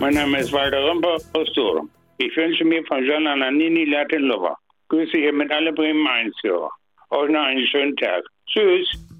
Mein Name ist Walter Römper aus Durham. Ich wünsche mir von Gianna Nannini Latin Lover. Grüße hier mit alle Bremen 1 Hörer. Euch noch einen schönen Tag. Tschüss.